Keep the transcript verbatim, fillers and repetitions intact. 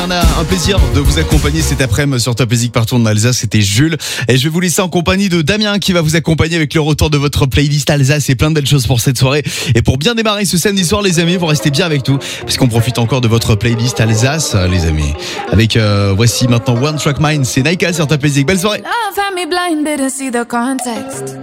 On a un plaisir de vous accompagner cet après-midi sur Top Music partout en Alsace. C'était Jules. Et je vais vous laisser en compagnie de Damien qui va vous accompagner avec le retour de votre playlist Alsace et plein de belles choses pour cette soirée. Et pour bien démarrer ce samedi soir, les amis, vous restez bien avec nous parce qu'on profite encore de votre playlist Alsace, les amis. Avec, euh, voici maintenant One Track Mind, c'est Naika sur Top Music. Belle soirée. Love had me blind, didn't see the context.